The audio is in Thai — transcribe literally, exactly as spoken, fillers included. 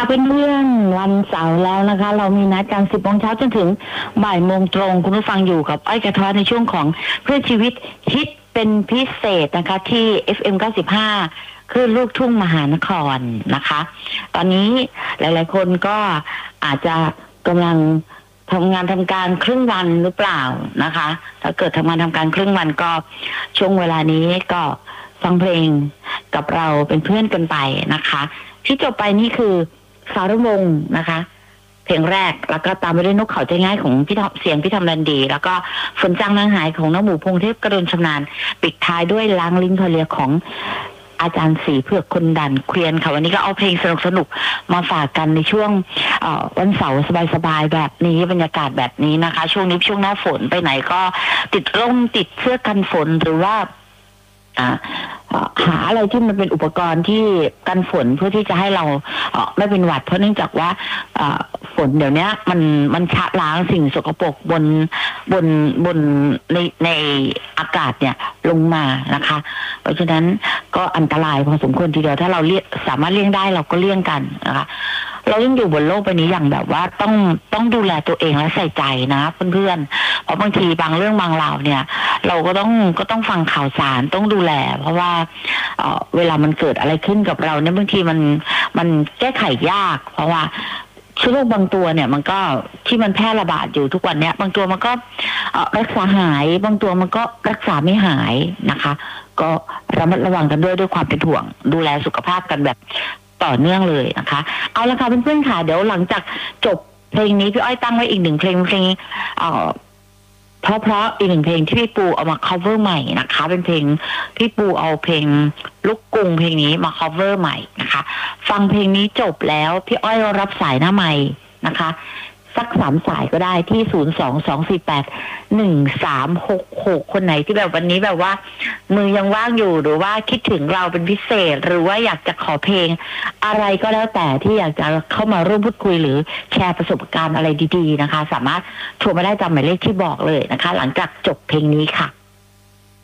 เพื่อนๆวันเสาร์แล้วนะคะ เรามีนัดกันสิบโมงเช้าจนถึงบ่ายโมงตรงคุณผู้ฟังอยู่กับอ้อยกระท้อนในช่วงของเพื่อชีวิตฮิตเป็นพิเศษนะคะที่ เอฟ เอ็ม เก้าสิบห้า คือลูกทุ่งมหานครนะคะ ตอนนี้หลายๆคนก็อาจจะกำลังทำงานทำการครึ่งวันหรือเปล่านะคะ ถ้าเกิดทำงานทำการครึ่งวันก็ช่วงเวลานี้ก็ฟังเพลงกับเราเป็นเพื่อนกันไปนะคะที่จบไปนี่คือสารวงศ์นะคะเพลงแรกแล้วก็ตามไปด้วยนกเขาใจง่ายของพี่เสียงพี่ทำรันดีแล้วก็ฝนจางนางหายของน้องหมูพงเทพกระโดนชำนาญปิดท้ายด้วยล้างลิ้นทะเลของอาจารย์สีเผือกคนดันเคลียนค่ะวันนี้ก็เอาเพลงสนุกสนุกมาฝากกันในช่วงวันเสาร์สบายๆแบบนี้บรรยากาศแบบนี้นะคะช่วงนี้ช่วงหน้าฝนไปไหนก็ติดร่มติดเสื้อกันฝนหรือว่าหาอะไรที่มันเป็นอุปกรณ์ที่กันฝนเพื่อที่จะให้เราไม่เป็นหวัดเพราะเนื่องจากว่าฝนเดี๋ยวนี้มันมันชะล้างสิ่งสกปรกบนบนบนในในอากาศเนี่ยลงมานะคะเพราะฉะนั้นก็อันตรายพอสมควรทีเดียวถ้าเราเลี่ยงสามารถเลี่ยงได้เราก็เลี่ยงกันนะคะเรายังอยู่บนโลกใบนี้อย่างแบบว่าต้องต้องดูแลตัวเองและใส่ใจนะเพื่อนๆเพราะบางทีบางเรื่องบางราวเนี่ยเราก็ต้องก็ต้องฟังข่าวสารต้องดูแลเพราะว่าเอ่อเวลามันเกิดอะไรขึ้นกับเราเนี่ยบางทีมันมันแก้ไขยากเพราะว่าเชื้อโรคบางตัวเนี่ยมันก็ที่มันแพร่ระบาดอยู่ทุกวันเนี้ยบางตัวมันก็รักษาหายบางตัวมันก็รักษาไม่หายนะคะก็ระมัดระวังกันด้วยด้วยความเป็นห่วงดูแลสุขภาพกันแบบต่อเนื่องเลยนะคะเอาละค่ะเพื่อนๆค่ะเดี๋ยวหลังจากจบเพลงนี้พี่อ้อยตั้งไว้อีกหนึ่งเพลงเพลงเอ่อเพราะเพราะอีกหนึ่งเพลงที่พี่ปูเอามา cover ใหม่นะคะเป็นเพลงพี่ปูเอาเพลงลูกกรุงเพลงนี้มา cover ใหม่นะคะฟังเพลงนี้จบแล้วพี่อ้อยรับสายหน้าใหม่นะคะสักสามสายก็ได้ที่ศูนย์ สอง สอง สี่ แปด หนึ่ง สาม หก หกคนไหนที่แบบวันนี้แบบว่ามือยังว่างอยู่หรือว่าคิดถึงเราเป็นพิเศษหรือว่าอยากจะขอเพลงอะไรก็แล้วแต่ที่อยากจะเข้ามาร่วมพูดคุยหรือแชร์ประสบการณ์อะไรดีๆนะคะสามารถโทรมาได้ตามหมายเลขที่บอกเลยนะคะหลังจากจบเพลงนี้ค่ะ